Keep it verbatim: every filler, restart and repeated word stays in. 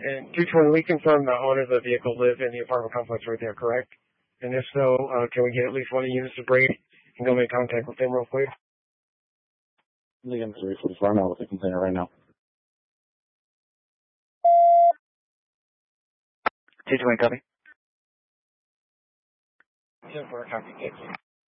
And two twenty, we confirm the owner of the vehicle live in the apartment complex right there, correct? And if so, uh, can we get at least one of the units to Brady and go make contact with them real quick? I'm going to three forty-four now with the container right now. two twenty, copy. ten four, copy.